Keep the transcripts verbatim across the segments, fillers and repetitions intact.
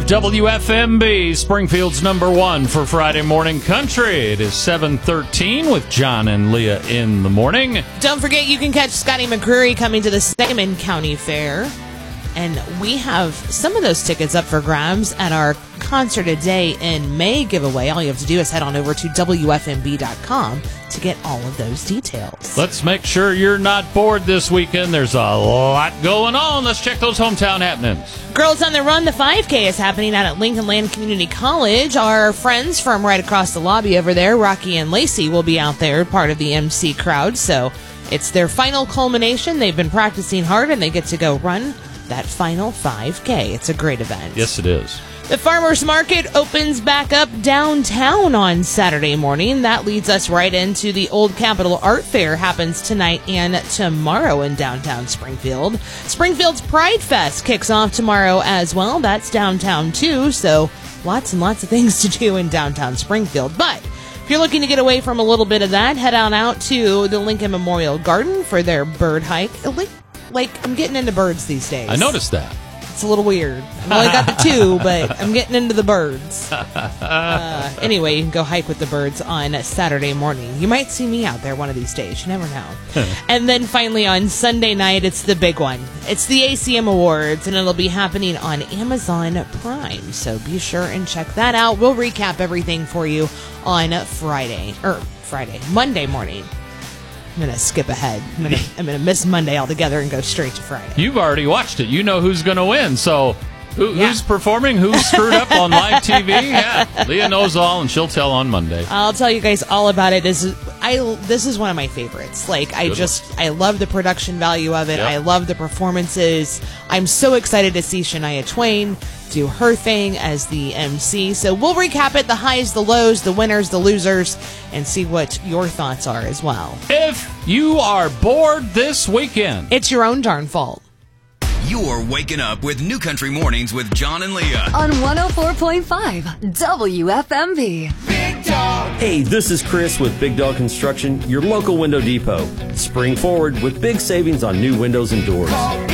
of W F M B, Springfield's number one for Friday morning country. It is seven thirteen with John and Leah in the morning. Don't forget you can catch Scotty McCreery coming to the Sangamon County Fair. And we have some of those tickets up for grabs at our Concert a Day in May giveaway. All you have to do is head on over to W F M B dot com to get all of those details. Let's make sure you're not bored this weekend. There's a lot going on. Let's check those hometown happenings. Girls on the Run, the five K is happening out at Lincoln Land Community College. Our friends from right across the lobby over there, Rocky and Lacey, will be out there, part of the M C crowd. So it's their final culmination. They've been practicing hard, and they get to go run that final five K. It's a great event. Yes, it is. The Farmers Market opens back up downtown on Saturday morning. That leads us right into the Old Capitol Art Fair. Happens tonight and tomorrow in downtown Springfield. Springfield's Pride Fest kicks off tomorrow as well. That's downtown too, so lots and lots of things to do in downtown Springfield. But if you're looking to get away from a little bit of that, head on out to the Lincoln Memorial Garden for their bird hike. Like, like I'm getting into birds these days. I noticed that. It's a little weird. I've only got the two, but I'm getting into the birds. Uh, anyway, you can go hike with the birds on Saturday morning. You might see me out there one of these days. You never know. And then finally on Sunday night, it's the big one. It's the A C M Awards, and it'll be happening on Amazon Prime. So be sure and check that out. We'll recap everything for you on Friday, or Friday, Monday morning. I'm going to skip ahead. I'm going to I'm gonna miss Monday altogether and go straight to Friday. You've already watched it. You know who's going to win. So who, Yeah. who's performing? Who's screwed up on live T V? Yeah, Leah knows all, and she'll tell on Monday. I'll tell you guys all about it. This is, I, this is one of my favorites. Like, I Good just, I love the production value of it. Yep. I love the performances. I'm so excited to see Shania Twain do her thing as the M C. So we'll recap it, the highs, the lows, the winners, the losers, and see what your thoughts are as well. If you are bored this weekend, It's your own darn fault. You're waking up with New Country Mornings with John and Leah. On one oh four point five W F M B. Hey, this is Chris with Big Dog Construction, your local window depot. Spring forward with big savings on new windows and doors.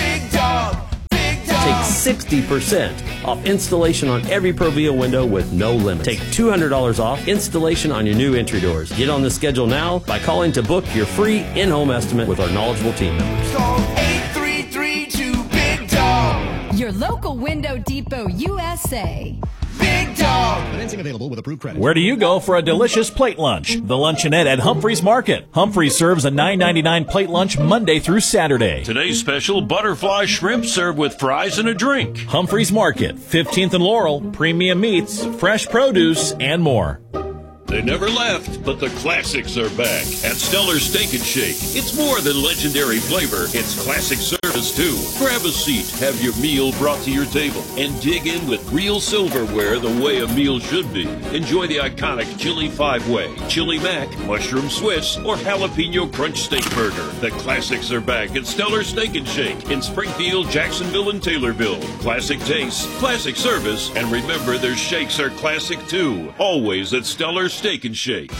Take sixty percent off installation on every Provia window with no limit. Take two hundred dollars off installation on your new entry doors. Get on the schedule now by calling to book your free in-home estimate with our knowledgeable team members. Call eight three three two big dog. Your local window depot U S A. Big dog. Financing available with approved credit. Where do you go for a delicious plate lunch? The Luncheonette at Humphreys Market. Humphreys serves a nine ninety-nine plate lunch Monday through Saturday. Today's special butterfly shrimp served with fries and a drink. Humphreys Market, fifteenth and Laurel, premium meats, fresh produce, and more. They never left, but the classics are back at Stellar Steak and Shake. It's more than legendary flavor, it's classic service too. Grab a seat, have your meal brought to your table, and dig in with real silverware the way a meal should be. Enjoy the iconic Chili Five-Way, Chili Mac, Mushroom Swiss, or Jalapeno Crunch Steak Burger. The classics are back at Stellar Steak and Shake in Springfield, Jacksonville, and Taylorville. Classic taste, classic service, and remember their shakes are classic too. Always at Stellar Steak and Shake.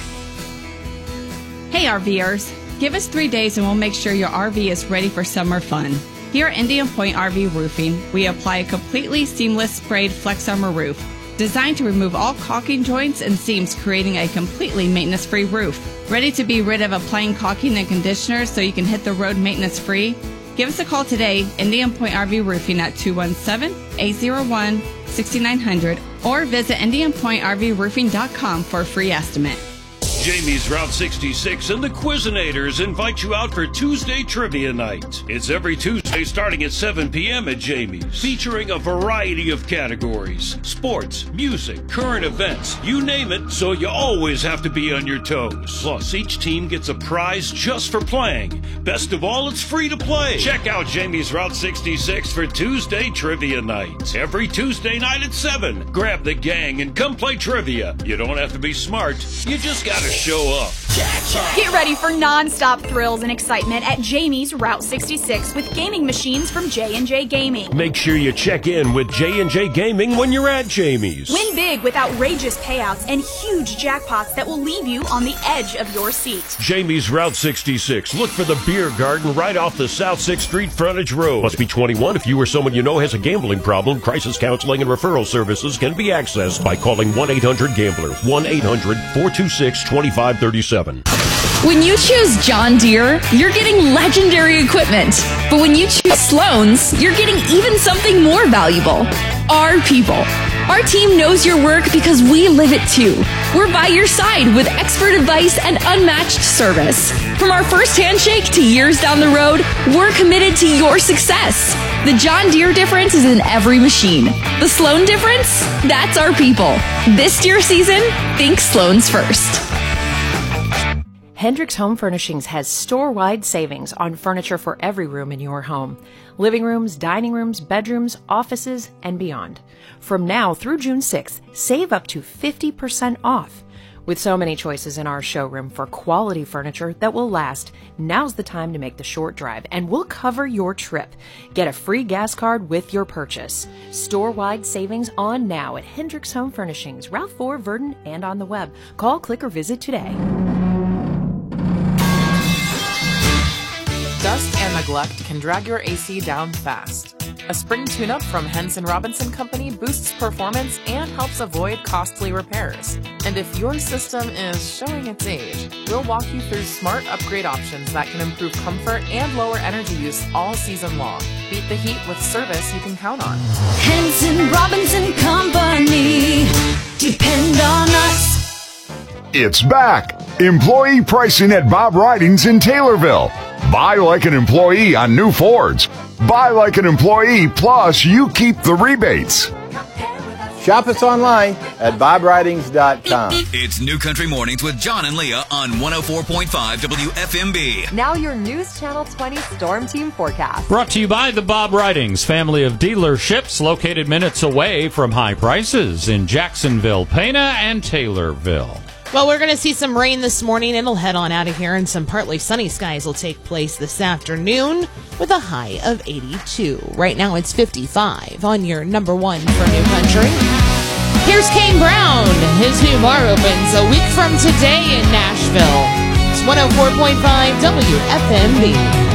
Hey RVers, give us three days and we'll make sure your R V is ready for summer fun. Here at Indian Point R V Roofing, we apply a completely seamless sprayed Flex Armor roof, designed to remove all caulking joints and seams, creating a completely maintenance-free roof. Ready to be rid of applying caulking and conditioner so you can hit the road maintenance-free? Give us a call today, Indian Point R V Roofing at two one seven, eight zero one, six nine zero zero, or visit indian point r v roofing dot com for a free estimate. Jamie's Route sixty-six and the Quizinators invite you out for Tuesday Trivia Night. It's every Tuesday starting at seven p.m. at Jamie's, featuring a variety of categories: sports, music, current events, you name it, so you always have to be on your toes. Plus, each team gets a prize just for playing. Best of all, it's free to play. Check out Jamie's Route sixty-six for Tuesday Trivia Night. Every Tuesday night at seven. Grab the gang and come play trivia. You don't have to be smart, you just gotta show up. Get ready for non-stop thrills and excitement at Jamie's Route sixty-six with gaming machines from J and J Gaming. Make sure you check in with J and J Gaming when you're at Jamie's. Win big with outrageous payouts and huge jackpots that will leave you on the edge of your seat. Jamie's Route sixty-six. Look for the beer garden right off the South sixth Street frontage road. Must be twenty-one. If you or someone you know has a gambling problem, crisis counseling and referral services can be accessed by calling one eight hundred gambler. one eight hundred four two six two five three seven. When you choose John Deere, you're getting legendary equipment. But when you choose Sloan's, you're getting even something more valuable. Our people. Our team knows your work because we live it too. We're by your side with expert advice and unmatched service. From our first handshake to years down the road, we're committed to your success. The John Deere difference is in every machine. The Sloan difference? That's our people. This Deere season, think Sloan's first. Hendricks Home Furnishings has store-wide savings on furniture for every room in your home. Living rooms, dining rooms, bedrooms, offices, and beyond. From now through June sixth, save up to fifty percent off. With so many choices in our showroom for quality furniture that will last, now's the time to make the short drive, and we'll cover your trip. Get a free gas card with your purchase. Store-wide savings on now at Hendricks Home Furnishings, Route four, Verdon, and on the web. Call, click, or visit today. Dust and neglect can drag your A C down fast. A spring tune-up from Henson Robinson Company boosts performance and helps avoid costly repairs. And if your system is showing its age, we'll walk you through smart upgrade options that can improve comfort and lower energy use all season long. Beat the heat with service you can count on. Henson Robinson Company. Depend on us. It's back. Employee pricing at Bob Ridings in Taylorville. Buy like an employee on new Fords. Buy like an employee, plus you keep the rebates. Shop us online at bob ridings dot com. It's New Country Mornings with John and Leah on one oh four point five W F M B. Now your News Channel twenty Storm Team forecast. Brought to you by the Bob Ridings family of dealerships located minutes away from high prices in Jacksonville, Pana, and Taylorville. Well, we're going to see some rain this morning. It'll head on out of here, and some partly sunny skies will take place this afternoon with a high of eighty-two. Right now it's fifty-five on your number one for New Country. Here's Kane Brown. His new bar opens a week from today in Nashville. It's one oh four point five W F M B.